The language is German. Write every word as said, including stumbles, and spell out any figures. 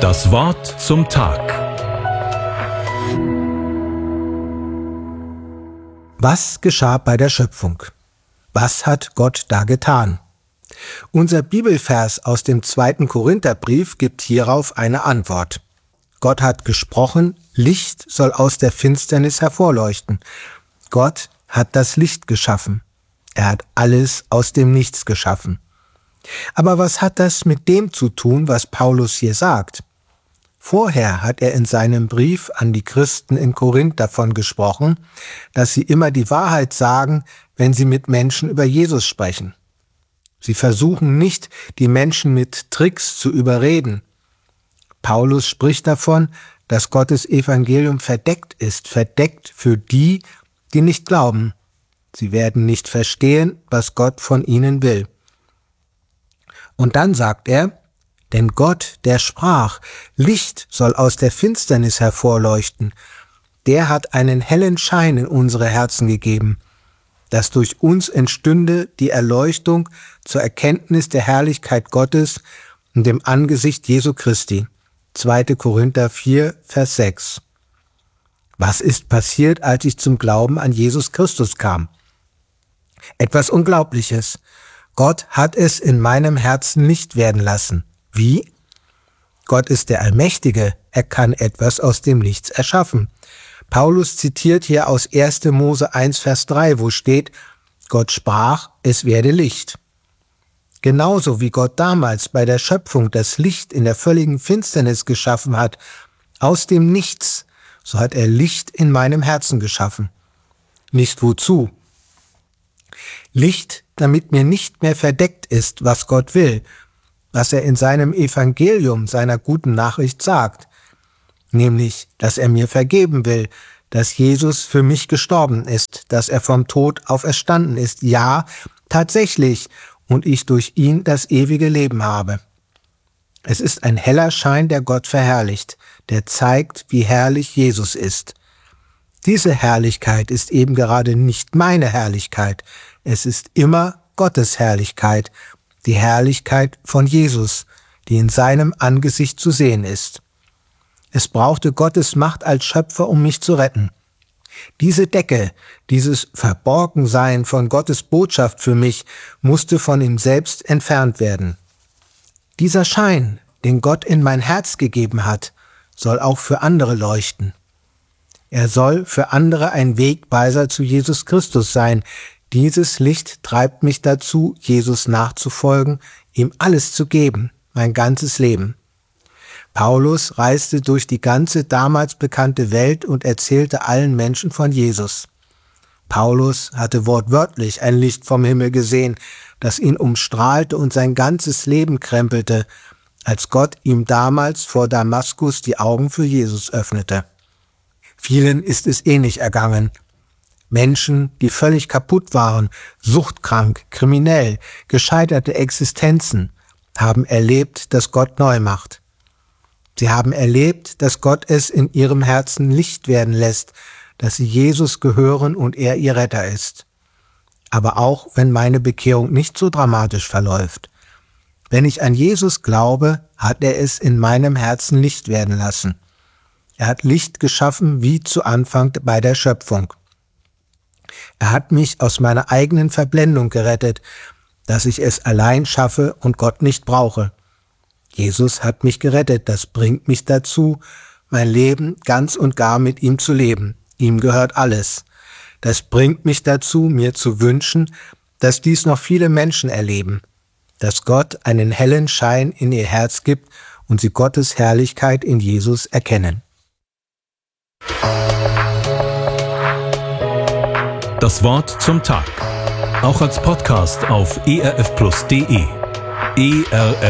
Das Wort zum Tag. Was geschah bei der Schöpfung? Was hat Gott da getan? Unser Bibelvers aus dem zweiten Korintherbrief gibt hierauf eine Antwort. Gott hat gesprochen, Licht soll aus der Finsternis hervorleuchten. Gott hat das Licht geschaffen. Er hat alles aus dem Nichts geschaffen. Aber was hat das mit dem zu tun, was Paulus hier sagt? Vorher hat er in seinem Brief an die Christen in Korinth davon gesprochen, dass sie immer die Wahrheit sagen, wenn sie mit Menschen über Jesus sprechen. Sie versuchen nicht, die Menschen mit Tricks zu überreden. Paulus spricht davon, dass Gottes Evangelium verdeckt ist, verdeckt für die, die nicht glauben. Sie werden nicht verstehen, was Gott von ihnen will. Und dann sagt er, denn Gott, der sprach, Licht soll aus der Finsternis hervorleuchten, der hat einen hellen Schein in unsere Herzen gegeben, dass durch uns entstünde die Erleuchtung zur Erkenntnis der Herrlichkeit Gottes und dem Angesicht Jesu Christi. zweiter Korinther vier, Vers sechs. Was ist passiert, als ich zum Glauben an Jesus Christus kam? Etwas Unglaubliches. Gott hat es in meinem Herzen Licht werden lassen. Wie? Gott ist der Allmächtige, er kann etwas aus dem Nichts erschaffen. Paulus zitiert hier aus erster Mose eins, Vers drei, wo steht, Gott sprach, es werde Licht. Genauso wie Gott damals bei der Schöpfung das Licht in der völligen Finsternis geschaffen hat, aus dem Nichts, so hat er Licht in meinem Herzen geschaffen. Nicht wozu? Licht, damit mir nicht mehr verdeckt ist, was Gott will, was er in seinem Evangelium, seiner guten Nachricht sagt, nämlich, dass er mir vergeben will, dass Jesus für mich gestorben ist, dass er vom Tod auferstanden ist, ja, tatsächlich, und ich durch ihn das ewige Leben habe. Es ist ein heller Schein, der Gott verherrlicht, der zeigt, wie herrlich Jesus ist. Diese Herrlichkeit ist eben gerade nicht meine Herrlichkeit, es ist immer Gottes Herrlichkeit, die Herrlichkeit von Jesus, die in seinem Angesicht zu sehen ist. Es brauchte Gottes Macht als Schöpfer, um mich zu retten. Diese Decke, dieses Verborgensein von Gottes Botschaft für mich, musste von ihm selbst entfernt werden. Dieser Schein, den Gott in mein Herz gegeben hat, soll auch für andere leuchten. Er soll für andere ein Wegweiser zu Jesus Christus sein. Dieses Licht treibt mich dazu, Jesus nachzufolgen, ihm alles zu geben, mein ganzes Leben. Paulus reiste durch die ganze damals bekannte Welt und erzählte allen Menschen von Jesus. Paulus hatte wortwörtlich ein Licht vom Himmel gesehen, das ihn umstrahlte und sein ganzes Leben krempelte, als Gott ihm damals vor Damaskus die Augen für Jesus öffnete. Vielen ist es ähnlich ergangen. Menschen, die völlig kaputt waren, suchtkrank, kriminell, gescheiterte Existenzen, haben erlebt, dass Gott neu macht. Sie haben erlebt, dass Gott es in ihrem Herzen Licht werden lässt, dass sie Jesus gehören und er ihr Retter ist. Aber auch wenn meine Bekehrung nicht so dramatisch verläuft. Wenn ich an Jesus glaube, hat er es in meinem Herzen Licht werden lassen. Er hat Licht geschaffen wie zu Anfang bei der Schöpfung. Er hat mich aus meiner eigenen Verblendung gerettet, dass ich es allein schaffe und Gott nicht brauche. Jesus hat mich gerettet, das bringt mich dazu, mein Leben ganz und gar mit ihm zu leben. Ihm gehört alles. Das bringt mich dazu, mir zu wünschen, dass dies noch viele Menschen erleben, dass Gott einen hellen Schein in ihr Herz gibt und sie Gottes Herrlichkeit in Jesus erkennen. Das Wort zum Tag. Auch als Podcast auf e r f plus punkt d e. E R F